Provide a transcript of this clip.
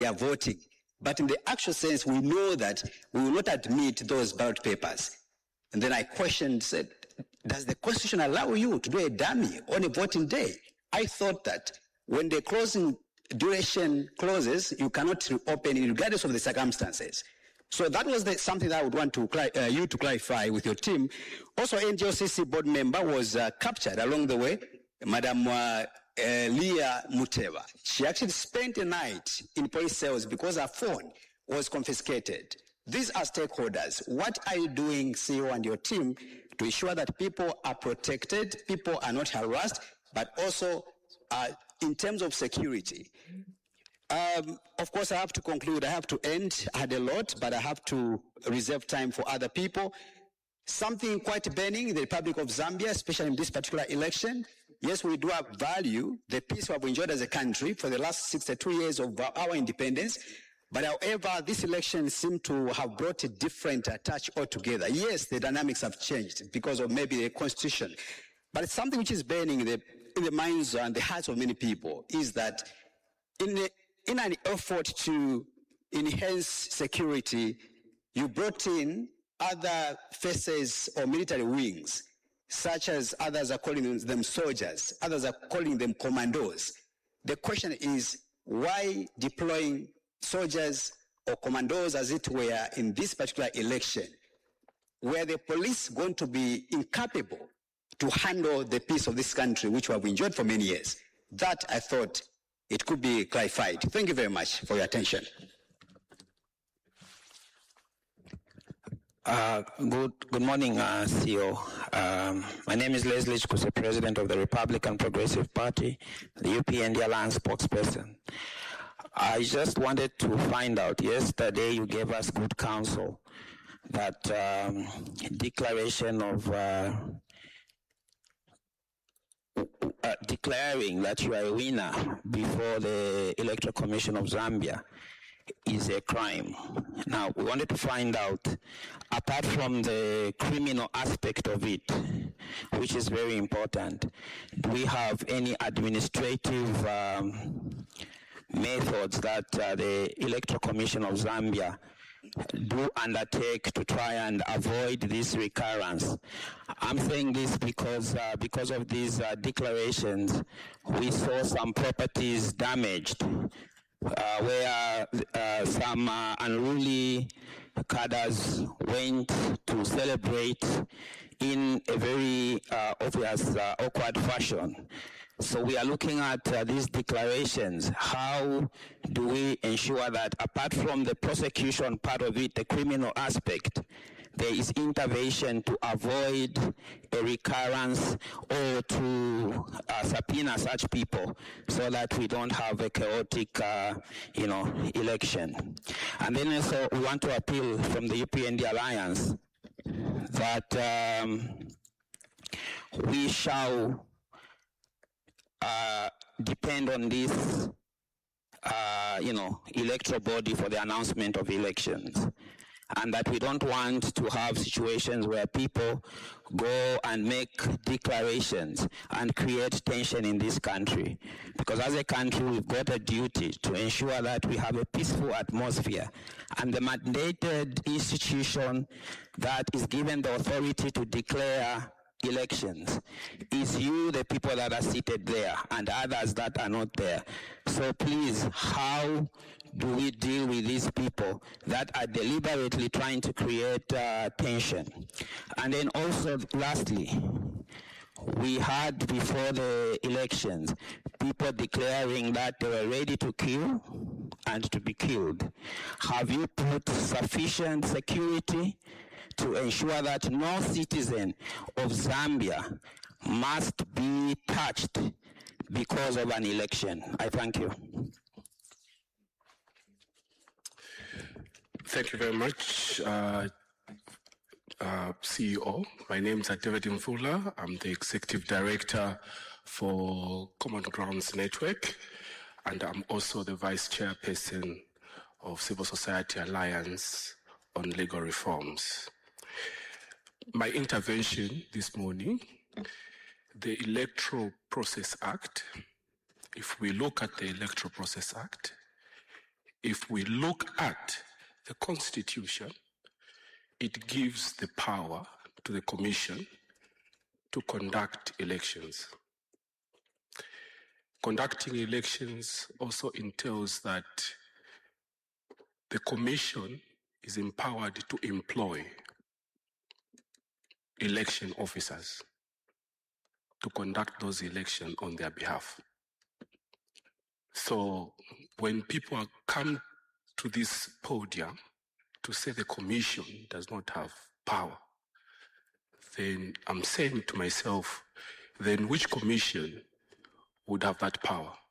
they are voting. But in the actual sense, we know that we will not admit those ballot papers. And then I questioned, said, does the Constitution allow you to do a dummy on a voting day? I thought that when the closing duration closes, you cannot reopen it regardless of the circumstances. So that was something that I would want to you to clarify with your team. Also, NGOCC board member was captured along the way, Madam Leah Muteva. She actually spent a night in police cells because her phone was confiscated. These are stakeholders. What are you doing, CEO and your team, to ensure that people are protected, people are not harassed, but also in terms of security? Of course, I have to conclude. I have to end. I had a lot, but I have to reserve time for other people. Something quite burning in the Republic of Zambia, especially in this particular election. Yes, we do have value, the peace we have enjoyed as a country for the last 62 years of our independence. But however, this election seemed to have brought a different touch altogether. Yes, the dynamics have changed because of maybe the constitution. But it's something which is burning in the minds and the hearts of many people is that in an effort to enhance security, you brought in other faces or military wings, such as others are calling them soldiers, others are calling them commandos. The question is, why deploying soldiers or commandos, as it were, in this particular election? Were the police going to be incapable to handle the peace of this country, which we have enjoyed for many years? That, I thought, it could be clarified. Thank you very much for your attention. Good morning, CEO. My name is Leslie Chikuse, President of the Republican Progressive Party, the UPND Alliance spokesperson. I just wanted to find out, yesterday you gave us good counsel that declaration of declaring that you are a winner before the Electoral Commission of Zambia is a crime. Now, we wanted to find out, apart from the criminal aspect of it, which is very important, do we have any administrative methods that the Electoral Commission of Zambia do undertake to try and avoid this recurrence? I'm saying this because of these declarations, we saw some properties damaged, where some unruly cadres went to celebrate in a very obvious, awkward fashion. So we are looking at these declarations. How do we ensure that, apart from the prosecution part of it, the criminal aspect, there is intervention to avoid a recurrence or to subpoena such people so that we don't have a chaotic, election? And then also we want to appeal from the UPND Alliance that we shall depend on this, electoral body for the announcement of elections, and that we don't want to have situations where people go and make declarations and create tension in this country. Because as a country, we've got a duty to ensure that we have a peaceful atmosphere, and the mandated institution that is given the authority to declare elections is you, the people that are seated there, and others that are not there. So please, how do we deal with these people that are deliberately trying to create tension? And then also, lastly, we had before the elections people declaring that they were ready to kill and to be killed. Have you put sufficient security to ensure that no citizen of Zambia must be touched because of an election? I thank you. Thank you very much, CEO. My name is David Mfula. I'm the Executive Director for Common Grounds Network, and I'm also the Vice Chairperson of Civil Society Alliance on Legal Reforms. My intervention this morning, the Electoral Process Act, if we look at the Electoral Process Act, if we look at the Constitution, it gives the power to the Commission to conduct elections. Conducting elections also entails that the Commission is empowered to employ election officers to conduct those elections on their behalf. So when people come to this podium to say the Commission does not have power, then I'm saying to myself, then which commission would have that power?